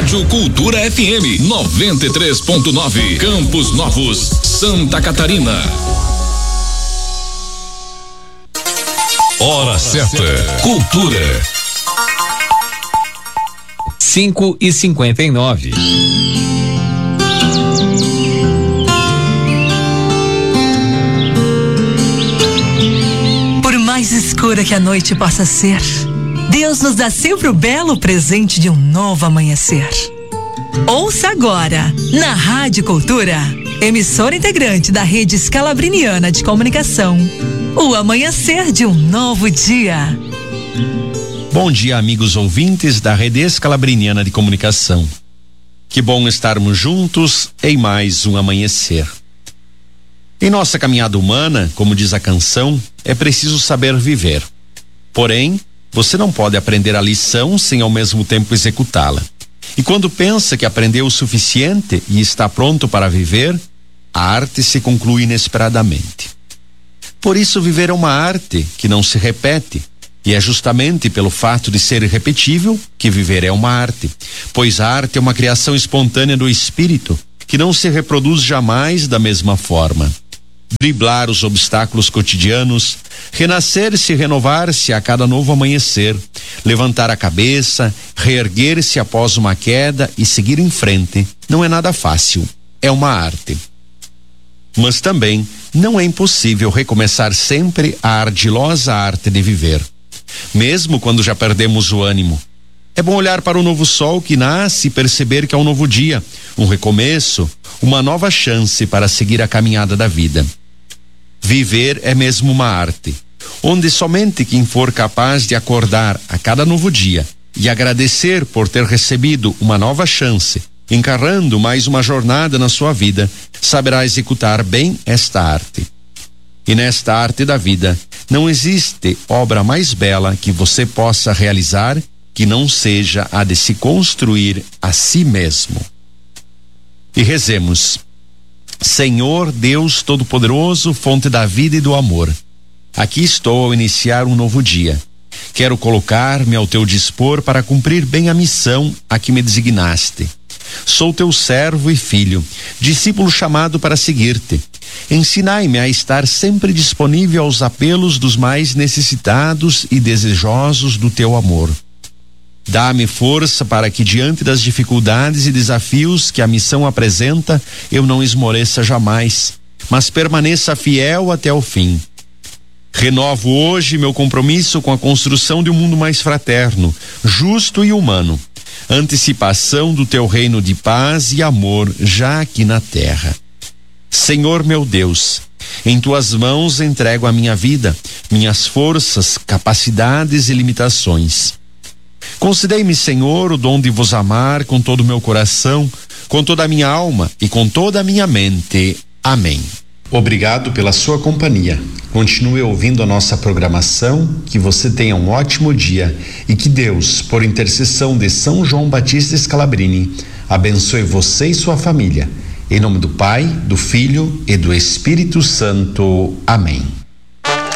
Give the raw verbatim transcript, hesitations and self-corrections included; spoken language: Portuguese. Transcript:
Rádio Cultura F M noventa e três ponto nove, Campos Novos, Santa Catarina. Hora certa, cultura. cinco e cinquenta e nove. Por mais escura que a noite possa ser, Deus nos dá sempre o belo presente de um novo amanhecer. Ouça agora, na Rádio Cultura, emissora integrante da Rede Escalabriniana de Comunicação, o amanhecer de um novo dia. Bom dia, amigos ouvintes da Rede Escalabriniana de Comunicação. Que bom estarmos juntos em mais um amanhecer. Em nossa caminhada humana, como diz a canção, é preciso saber viver. Porém, você não pode aprender a lição sem ao mesmo tempo executá-la. E quando pensa que aprendeu o suficiente e está pronto para viver, a arte se conclui inesperadamente. Por isso, viver é uma arte que não se repete. E é justamente pelo fato de ser irrepetível que viver é uma arte, pois a arte é uma criação espontânea do espírito que não se reproduz jamais da mesma forma. Driblar os obstáculos cotidianos, renascer-se e renovar-se a cada novo amanhecer, levantar a cabeça, reerguer-se após uma queda e seguir em frente, não é nada fácil, é uma arte. Mas também não é impossível recomeçar sempre a ardilosa arte de viver. Mesmo quando já perdemos o ânimo. É bom olhar para o novo sol que nasce e perceber que é um novo dia, um recomeço, uma nova chance para seguir a caminhada da vida. Viver é mesmo uma arte, onde somente quem for capaz de acordar a cada novo dia e agradecer por ter recebido uma nova chance, encarando mais uma jornada na sua vida, saberá executar bem esta arte. E nesta arte da vida, não existe obra mais bela que você possa realizar que não seja a de se construir a si mesmo. E rezemos: Senhor Deus Todo-Poderoso, fonte da vida e do amor, aqui estou ao iniciar um novo dia. Quero colocar-me ao teu dispor para cumprir bem a missão a que me designaste. Sou teu servo e filho, discípulo chamado para seguir-te. Ensinai-me a estar sempre disponível aos apelos dos mais necessitados e desejosos do teu amor. Dá-me força para que, diante das dificuldades e desafios que a missão apresenta, eu não esmoreça jamais, mas permaneça fiel até o fim. Renovo hoje meu compromisso com a construção de um mundo mais fraterno, justo e humano, antecipação do teu reino de paz e amor já aqui na terra. Senhor meu Deus, em tuas mãos entrego a minha vida, minhas forças, capacidades e limitações. Concedei-me, Senhor, o dom de vos amar com todo o meu coração, com toda a minha alma e com toda a minha mente. Amém. Obrigado pela sua companhia. Continue ouvindo a nossa programação, que você tenha um ótimo dia e que Deus, por intercessão de São João Batista Scalabrini, abençoe você e sua família. Em nome do Pai, do Filho e do Espírito Santo. Amém.